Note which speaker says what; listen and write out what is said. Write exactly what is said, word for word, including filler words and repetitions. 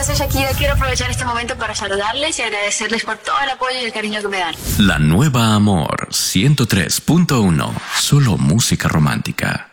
Speaker 1: Hola, soy Shakira. Quiero aprovechar este momento para saludarles y agradecerles por todo el apoyo y el cariño que me dan.
Speaker 2: La Nueva Amor ciento tres punto uno. Solo música romántica.